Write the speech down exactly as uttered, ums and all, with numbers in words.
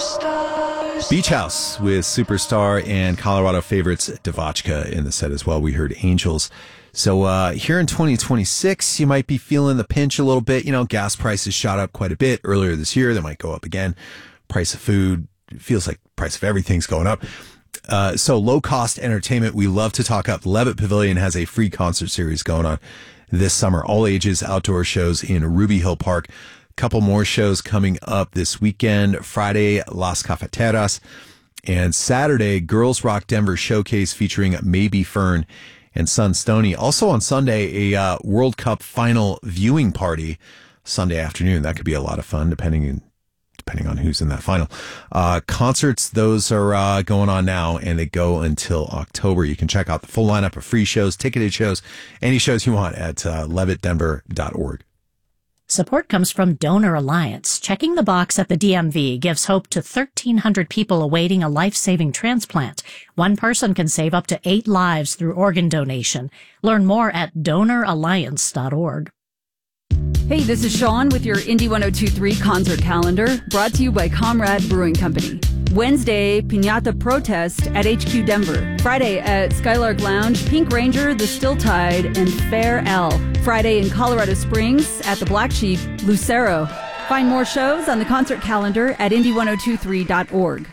Beach House with Superstar and Colorado favorites Devotchka in the set as well. We heard Angels. So uh, here in twenty twenty-six, you might be feeling the pinch a little bit. You know, gas prices shot up quite a bit earlier this year. They might go up again. Price of food, it feels like price of everything's going up. Uh, so low-cost entertainment, we love to talk up. Levitt Pavilion has a free concert series going on this summer. All ages outdoor shows in Ruby Hill Park. Couple more shows coming up this weekend. Friday, Las Cafeteras. And Saturday, Girls Rock Denver Showcase featuring Maybe Fern and Sun Stoney. Also on Sunday, a uh, World Cup final viewing party Sunday afternoon. That could be a lot of fun, depending depending on who's in that final. Uh, concerts, those are uh, going on now, and they go until October. You can check out the full lineup of free shows, ticketed shows, any shows you want at uh, levitt denver dot org. Support comes from Donor Alliance. Checking the box at the D M V gives hope to thirteen hundred people awaiting a life-saving transplant. One person can save up to eight lives through organ donation. Learn more at donor alliance dot org. Hey, this is Sean with your Indy ten twenty-three concert calendar, brought to you by Comrade Brewing Company. Wednesday, Piñata Protest at H Q Denver. Friday at Skylark Lounge, Pink Ranger, The Still Tide, and Fair L. Friday in Colorado Springs at the Black Sheep, Lucero. Find more shows on the concert calendar at indy ten twenty-three dot org.